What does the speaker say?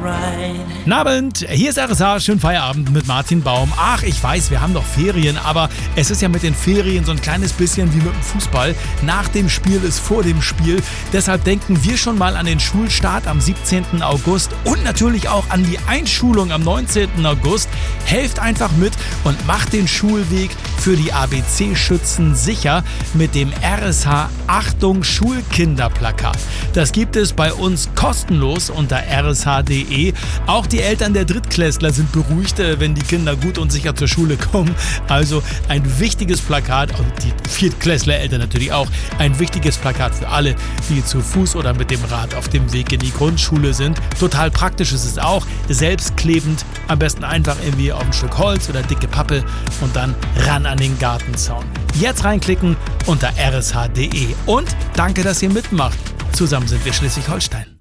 Guten Abend, hier ist RSH, schönen Feierabend mit Martin Baum. Ach, ich weiß, wir haben doch Ferien, aber es ist ja mit den Ferien so ein kleines bisschen wie mit dem Fußball. Nach dem Spiel ist vor dem Spiel. Deshalb denken wir schon mal an den Schulstart am 17. August und natürlich auch an die Einschulung am 19. August. Helft einfach mit und macht den Schulweg für die ABC-Schützen sicher mit dem RSH Achtung Schulkinderplakat. Das gibt es bei uns kostenlos unter rsh.de. Auch die Eltern der Drittklässler sind beruhigt, wenn die Kinder gut und sicher zur Schule kommen. Also ein wichtiges Plakat, und die Viertklässler-Eltern natürlich auch, ein wichtiges Plakat für alle, die zu Fuß oder mit dem Rad auf dem Weg in die Grundschule sind. Total praktisch ist es auch, selbstklebend, am besten einfach irgendwie auf ein Stück Holz oder dicke Pappe und dann ran an den Gartenzaun. Jetzt reinklicken unter rsh.de und danke, dass ihr mitmacht. Zusammen sind wir Schleswig-Holstein.